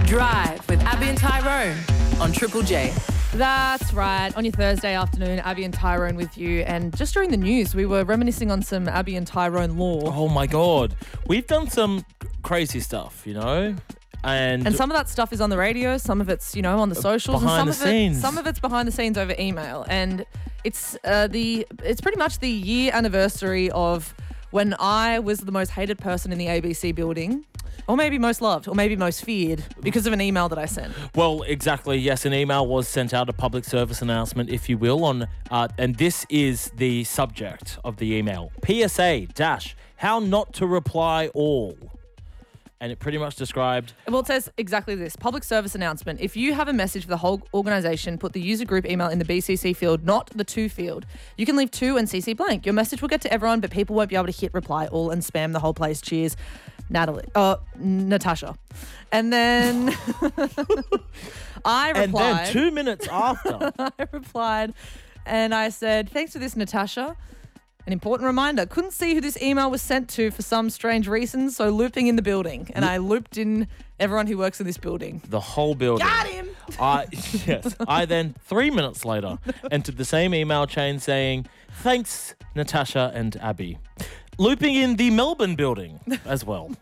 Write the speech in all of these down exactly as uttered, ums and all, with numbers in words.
Drive with Abby and Tyrone on Triple J. That's right. On your Thursday afternoon, Abby and Tyrone with you. And just during the news, we were reminiscing on some Abby and Tyrone lore. Oh my God. We've done some crazy stuff, you know? And, And some of that stuff is on the radio, some of it's, you know, on the socials. Behind and some the of scenes. It, some of it's behind the scenes over email. And it's uh, the it's pretty much the year anniversary of when I was the most hated person in the A B C building. Or maybe most loved, or maybe most feared because of an email that I sent. well, exactly. Yes, an email was sent out, a public service announcement, if you will, on, uh, and this is the subject of the email. P S A dash how not to reply all. And it pretty much described... Well, it says exactly this. Public service announcement. If you have a message for the whole organisation, put the user group email in the B C C field, not the to field. You can leave to and C C blank. Your message will get to everyone, but people won't be able to hit reply all and spam the whole place. Cheers, Natalie. Uh, Natasha. And then I replied. And then two minutes after... I replied and I said, thanks for this, Natasha. An important reminder, couldn't see who this email was sent to for some strange reason, so looping in the building. And I looped in everyone who works in this building. The whole building. Got him! I, yes. I then, three minutes later, entered the same email chain saying, thanks, Natasha and Abby. Looping in the Melbourne building as well.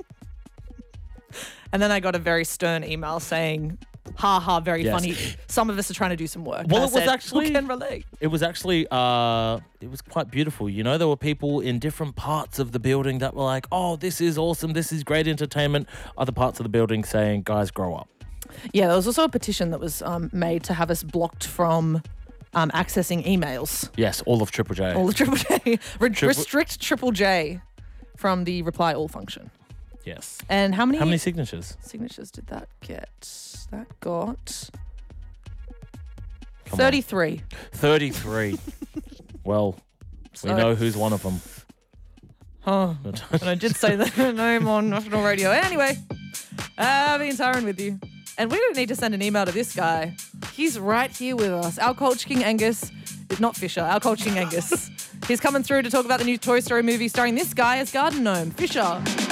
And then I got a very stern email saying, ha ha, very Yes. funny. Some of us are trying to do some work. Well, And I it was said, actually- who can relate? It was actually, uh, it was quite beautiful. You know, there were people in different parts of the building that were like, oh, this is awesome. This is great entertainment. Other parts of the building saying, guys, grow up. Yeah, there was also a petition that was um, made to have us blocked from um, accessing emails. Yes, all of Triple J. All of Triple J. Re- Triple- restrict Triple J from the reply all function. Yes. And how many, How many signatures? signatures did that get? That got Come on. thirty-three. thirty-three. Well, we So- know who's one of them. Oh, and I did say the name on national radio. Anyway, Abby and Tyrone with you. And we don't need to send an email to this guy. He's right here with us. Our Culture King Angus, not Fisher, our Culture King Angus. He's coming through to talk about the new Toy Story movie starring this guy as Garden Gnome, Fisher.